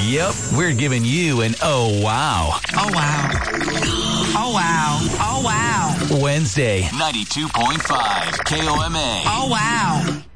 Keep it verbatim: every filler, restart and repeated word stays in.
Yep, we're giving you an oh wow. Oh wow. Oh wow. Oh wow. Wednesday. ninety-two point five K O M A. Oh wow.